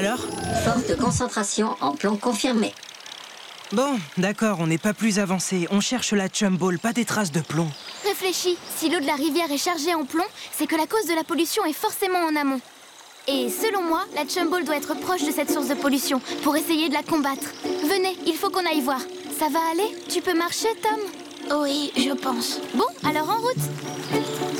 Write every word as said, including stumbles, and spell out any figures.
Alors? Forte concentration en plomb confirmée. Bon, d'accord, on n'est pas plus avancé. On cherche la chum ball, pas des traces de plomb. Réfléchis, si l'eau de la rivière est chargée en plomb, c'est que la cause de la pollution est forcément en amont. Et selon moi, la chum ball doit être proche de cette source de pollution pour essayer de la combattre. Venez, il faut qu'on aille voir. Ça va aller? Tu peux marcher, Tom? Oui, je pense. Bon, alors en route.